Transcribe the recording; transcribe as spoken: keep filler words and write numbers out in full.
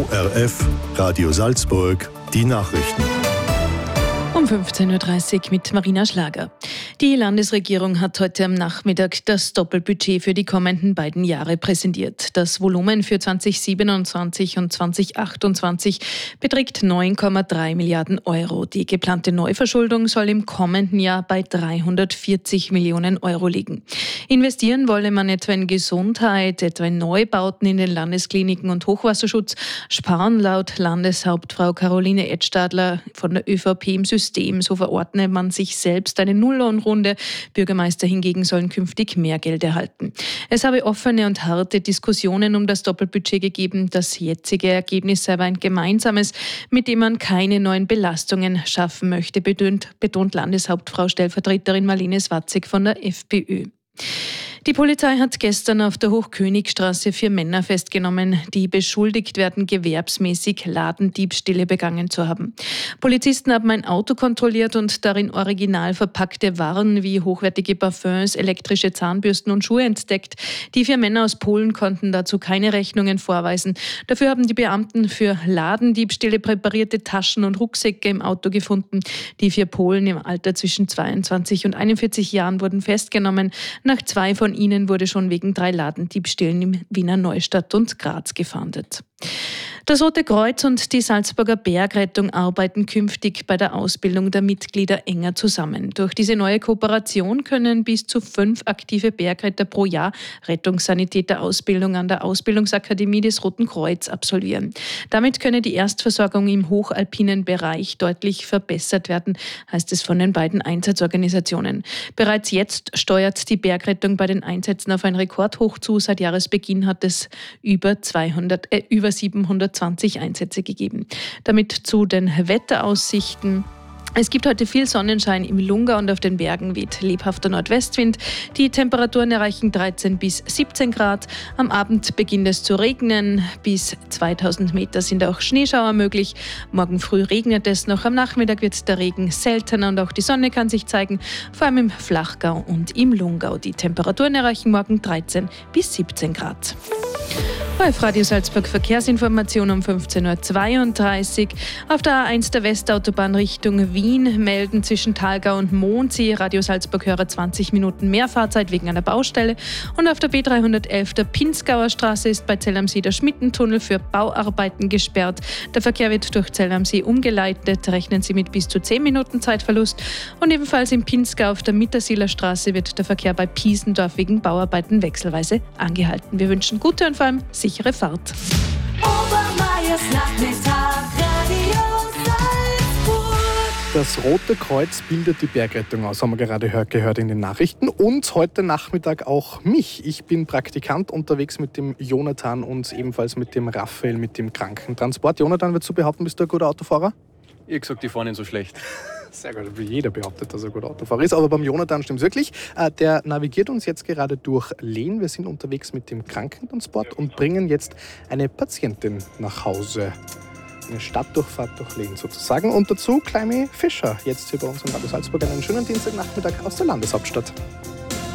O R F, Radio Salzburg, die Nachrichten. Um fünfzehn Uhr dreißig mit Marina Schlager. Die Landesregierung hat heute am Nachmittag das Doppelbudget für die kommenden beiden Jahre präsentiert. Das Volumen für zwanzig siebenundzwanzig und zwanzig achtundzwanzig beträgt neun Komma drei Milliarden Euro. Die geplante Neuverschuldung soll im kommenden Jahr bei dreihundertvierzig Millionen Euro liegen. Investieren wolle man etwa in Gesundheit, etwa in Neubauten in den Landeskliniken und Hochwasserschutz, sparen laut Landeshauptfrau Caroline Edstadler von der ÖVP im System. So verordne man sich selbst eine Nulllohnrunde. Bürgermeister hingegen sollen künftig mehr Geld erhalten. Es habe offene und harte Diskussionen um das Doppelbudget gegeben. Das jetzige Ergebnis sei aber ein gemeinsames, mit dem man keine neuen Belastungen schaffen möchte, betont, betont Landeshauptfrau Stellvertreterin Marlene Swatzig von der FPÖ. Die Polizei hat gestern auf der Hochkönigstraße vier Männer festgenommen, die beschuldigt werden, gewerbsmäßig Ladendiebstähle begangen zu haben. Polizisten haben ein Auto kontrolliert und darin original verpackte Waren wie hochwertige Parfums, elektrische Zahnbürsten und Schuhe entdeckt. Die vier Männer aus Polen konnten dazu keine Rechnungen vorweisen. Dafür haben die Beamten für Ladendiebstähle präparierte Taschen und Rucksäcke im Auto gefunden. Die vier Polen im Alter zwischen zweiundzwanzig und einundvierzig Jahren wurden festgenommen. Nach zwei von ihnen wurde schon wegen drei Ladendiebstählen im Wiener Neustadt und Graz gefahndet. Das Rote Kreuz und die Salzburger Bergrettung arbeiten künftig bei der Ausbildung der Mitglieder enger zusammen. Durch diese neue Kooperation können bis zu fünf aktive Bergretter pro Jahr Rettungssanitäter-Ausbildung an der Ausbildungsakademie des Roten Kreuz absolvieren. Damit könne die Erstversorgung im hochalpinen Bereich deutlich verbessert werden, heißt es von den beiden Einsatzorganisationen. Bereits jetzt steuert die Bergrettung bei den Einsätzen auf ein Rekordhoch zu. Seit Jahresbeginn hat es über zweihundert, äh, über siebenhundertzwanzig Einsätze gegeben. Damit zu den Wetteraussichten. Es gibt heute viel Sonnenschein im Lungau und auf den Bergen weht lebhafter Nordwestwind. Die Temperaturen erreichen dreizehn bis siebzehn Grad. Am Abend beginnt es zu regnen. Bis zweitausend Meter sind auch Schneeschauer möglich. Morgen früh regnet es noch. Am Nachmittag wird der Regen seltener und auch die Sonne kann sich zeigen. Vor allem im Flachgau und im Lungau. Die Temperaturen erreichen morgen dreizehn bis siebzehn Grad. Auf Radio Salzburg Verkehrsinformation um fünfzehn Uhr zweiunddreißig. Auf der A eins der Westautobahn Richtung Wien melden zwischen Thalgau und Mondsee Radio Salzburg-Hörer zwanzig Minuten mehr Fahrzeit wegen einer Baustelle. Und auf der B dreihundertelf der Pinzgauer Straße ist bei Zell am See der Schmittentunnel für Bauarbeiten gesperrt. Der Verkehr wird durch Zell am See umgeleitet. Rechnen Sie mit bis zu zehn Minuten Zeitverlust. Und ebenfalls in Pinzgau auf der Mittersieler Straße wird der Verkehr bei Piesendorf wegen Bauarbeiten wechselweise angehalten. Wir wünschen gute und vor allem sichere Fahrt. Obermeiers Nachmittag, Radio Salzburg. Das Rote Kreuz bildet die Bergrettung aus, haben wir gerade gehört in den Nachrichten. Und heute Nachmittag auch mich. Ich bin Praktikant unterwegs mit dem Jonathan und ebenfalls mit dem Raphael mit dem Krankentransport. Jonathan, würdest du behaupten, bist du ein guter Autofahrer? Ich hab gesagt, die fahren nicht so schlecht. Sehr gut, jeder behauptet, dass er ein guter Autofahrer ist, aber beim Jonathan stimmt es wirklich. Der navigiert uns jetzt gerade durch Lehn. Wir sind unterwegs mit dem Krankentransport und bringen jetzt eine Patientin nach Hause. Eine Stadtdurchfahrt durch Lehn sozusagen. Und dazu Kleimi Fischer, jetzt hier bei uns in Radio Salzburg, einen schönen Dienstagnachmittag aus der Landeshauptstadt.